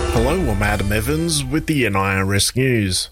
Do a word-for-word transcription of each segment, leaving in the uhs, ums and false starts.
Hello, I'm Adam Evans with the N I R S News.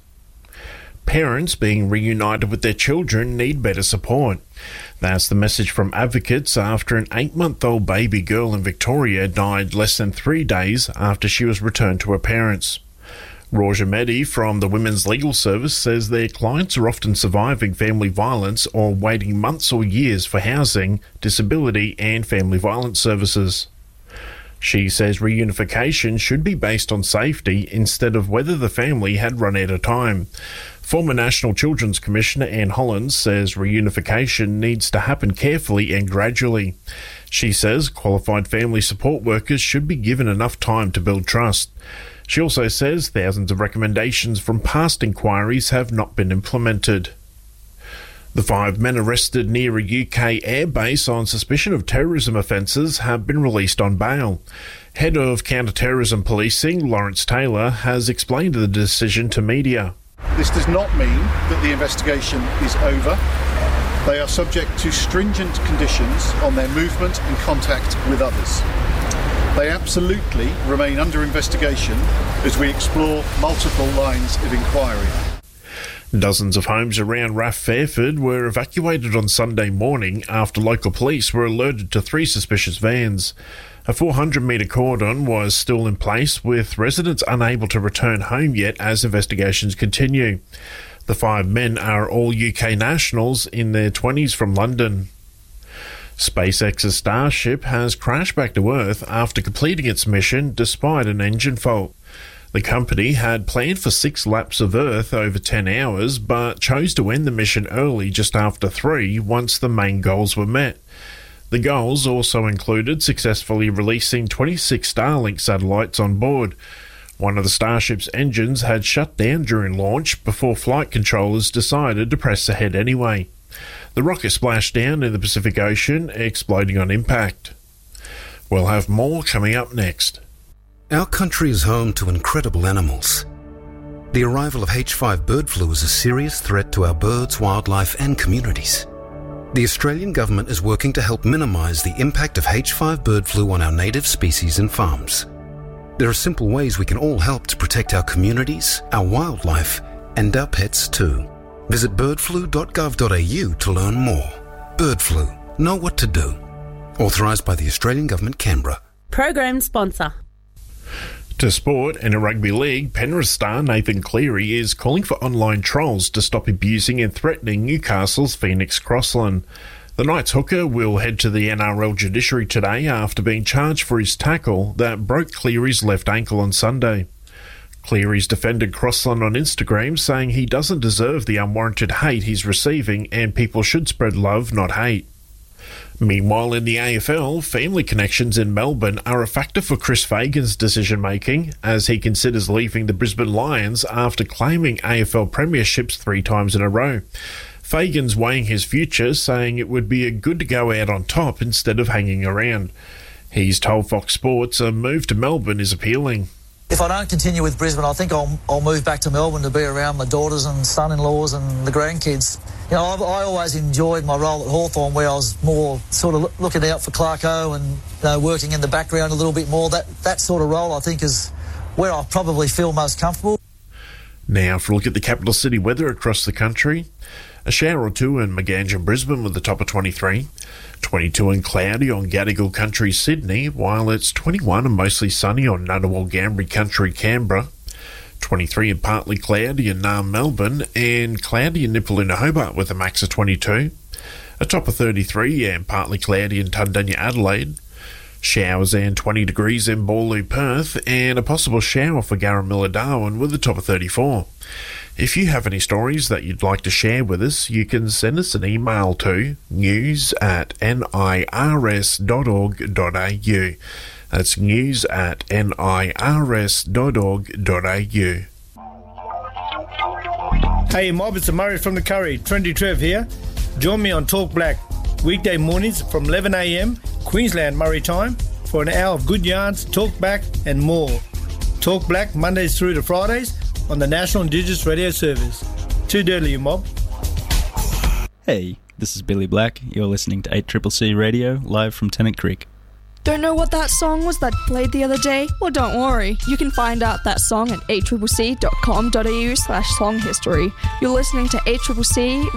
Parents being reunited with their children need better support. That's the message from advocates after an eight-month-old baby girl in Victoria died less than three days after she was returned to her parents. Roger Meddy from the Women's Legal Service says their clients are often surviving family violence or waiting months or years for housing, disability and family violence services. She says reunification should be based on safety instead of whether the family had run out of time. Former National Children's Commissioner Anne Hollands says reunification needs to happen carefully and gradually. She says qualified family support workers should be given enough time to build trust. She also says thousands of recommendations from past inquiries have not been implemented. The five men arrested near a U K airbase on suspicion of terrorism offences have been released on bail. Head of Counter-Terrorism Policing, Lawrence Taylor, has explained the decision to media. This does not mean that the investigation is over. They are subject to stringent conditions on their movement and contact with others. They absolutely remain under investigation as we explore multiple lines of inquiry. Dozens of homes around Raff Fairford were evacuated on Sunday morning after local police were alerted to three suspicious vans. A four hundred metre cordon was still in place, with residents unable to return home yet as investigations continue. The five men are all U K nationals in their twenties from London. SpaceX's Starship has crashed back to Earth after completing its mission despite an engine fault. The company had planned for six laps of Earth over ten hours, but chose to end the mission early just after three once the main goals were met. The goals also included successfully releasing twenty-six Starlink satellites on board. One of the Starship's engines had shut down during launch before flight controllers decided to press ahead anyway. The rocket splashed down in the Pacific Ocean, exploding on impact. We'll have more coming up next. Our country is home to incredible animals. The arrival of H five bird flu is a serious threat to our birds, wildlife and communities. The Australian government is working to help minimise the impact of H five bird flu on our native species and farms. There are simple ways we can all help to protect our communities, our wildlife and our pets too. Visit bird flu dot gov dot a u to learn more. Bird flu. Know what to do. Authorised by the Australian Government, Canberra. Program sponsor. To sport, in a rugby league, Penrith star Nathan Cleary is calling for online trolls to stop abusing and threatening Newcastle's Phoenix Crossland. The Knights hooker will head to the N R L judiciary today after being charged for his tackle that broke Cleary's left ankle on Sunday. Cleary's defended Crossland on Instagram, saying he doesn't deserve the unwarranted hate he's receiving and people should spread love, not hate. Meanwhile, in the A F L, family connections in Melbourne are a factor for Chris Fagan's decision-making as he considers leaving the Brisbane Lions after claiming A F L premierships three times in a row. Fagan's weighing his future, saying it would be good to go out on top instead of hanging around. He's told Fox Sports a move to Melbourne is appealing. If I don't continue with Brisbane, I think I'll, I'll move back to Melbourne to be around my daughters and son-in-laws and the grandkids. You know, I've, I always enjoyed my role at Hawthorn, where I was more sort of looking out for Clarko and, you know, working in the background a little bit more. That, that sort of role, I think, is where I probably feel most comfortable. Now for a look at the capital city weather across the country. A shower or two in Maganja, Brisbane with a top of twenty-three. twenty-two and cloudy on Gadigal Country, Sydney, while it's twenty-one and mostly sunny on Ngunnawal Gambri Country, Canberra. twenty-three and partly cloudy in Naarm, Melbourne, and cloudy in Nipaluna, Hobart with a max of twenty-two. A top of thirty-three and partly cloudy in Tundunya, Adelaide. Showers and twenty degrees in Boorloo, Perth, and a possible shower for Garramilla, Darwin with a top of thirty-four. If you have any stories that you'd like to share with us, you can send us an email to news at nirs dot org dot a u. That's news at nirs dot org dot a u. Hey Mob, it's Murray from the Curry. Trendy Trev here. Join me on Talk Black, weekday mornings from eleven a m Queensland Murray time, for an hour of good yarns, talk back and more. Talk Black Mondays through to Fridays on the National Indigenous Radio Service. Too dirty, you mob. Hey, this is Billy Black. You're listening to eight C C C Radio, live from Tennant Creek. Don't know what that song was that played the other day? Well, don't worry. You can find out that song at a c c c dot com dot a u slash song history. You're listening to A C C C